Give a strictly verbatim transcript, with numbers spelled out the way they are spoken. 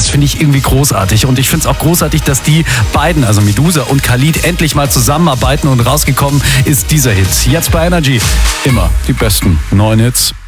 Das finde ich irgendwie großartig. Und ich finde es auch großartig, dass die beiden, also Medusa und Khalid, endlich mal zusammenarbeiten und rausgekommen ist dieser Hit. Jetzt bei Energy immer die besten neuen Hits.